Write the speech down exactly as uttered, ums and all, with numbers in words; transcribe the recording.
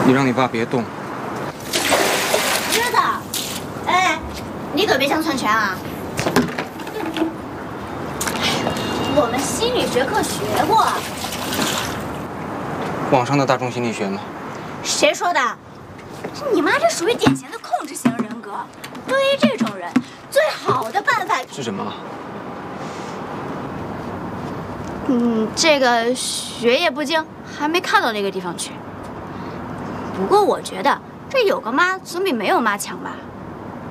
你让你爸别动。 知道。哎，你可别想篡权啊！我们心理学课学过。 网上的大众心理学吗？ 谁说的？你妈这属于典型的控制型人格。对于这种人，最好的办法是什么？ 嗯，这个学业不精，还没看到那个地方去。不过我觉得这有个妈总比没有妈强吧。